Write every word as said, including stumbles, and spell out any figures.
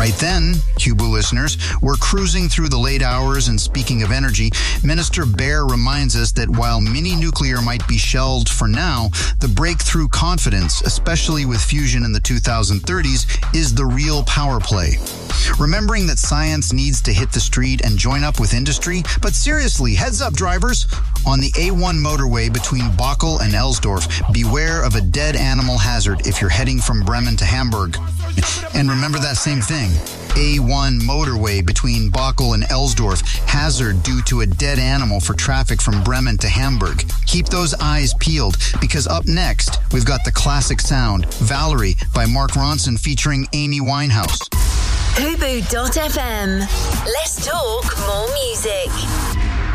Right then, Hubu listeners, we're cruising through the late hours, and speaking of energy, Minister Bear reminds us that while mini-nuclear might be shelved for now, the breakthrough confidence, especially with fusion in the two thousand thirties, is the real power play. Remembering that science needs to hit the street and join up with industry, but seriously, heads up drivers, on the A one motorway between Bokel and Elsdorf, beware of a dead animal hazard if you're heading from Bremen to Hamburg. And remember that same thing. A one motorway between Bokel and Elsdorf, hazard due to a dead animal for traffic from Bremen to Hamburg. Keep those eyes peeled, because up next, we've got the classic sound, Valerie by Mark Ronson featuring Amy Winehouse. Hubu dot f m. Let's talk more music.